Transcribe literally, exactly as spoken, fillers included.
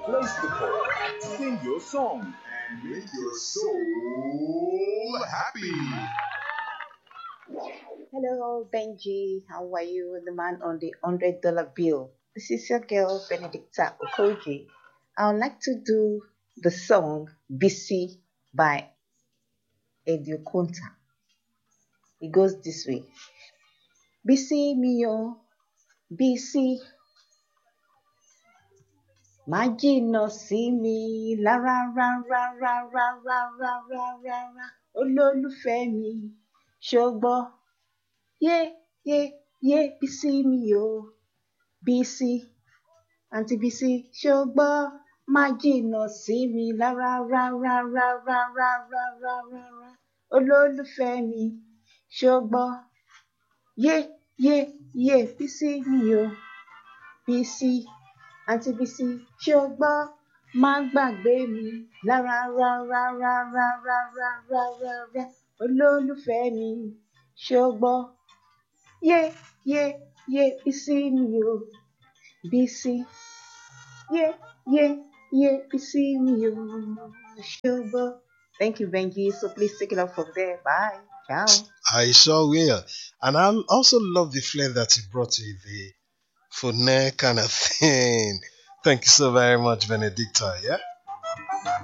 Place the call, sing your song, and make your soul happy. Hello, Benji. How are you? The man on the hundred dollar bill. This is your girl, Benedicta Okoji. I would like to do the song Busy by Edio Konta. It goes this way. Busy mio, busy. Má jìnnà sí mi lára ra ra ra ra ra ra ra ra ra olólùfẹ́ mi ṣùgbọ́n yé yé yé Bísí mi o Bísí àǹtí Bísí ṣùgbọ́n má jìnnà sí mi lára ra ra ra ra ra ra ra ra ra olólùfẹ́ mi ṣùgbọ́n yé yé yé Bísí mi o Bísí àǹtí Bísí ṣùgbọ́n má gbàgbé mi lára ra ra ra ra ra ra ra ra ra olólùfẹ́ mi ṣùgbọ́n yé yé yé Bísí mi o Bísí yé yé yé Bísí mi o ṣùgbọ́n. Thank you, Benji. So please take it up from there. Bye. Ciao. I sure will. And I also love the flair that you brought to the phone kind of thing. Thank you so very much, Benedicta. Yeah.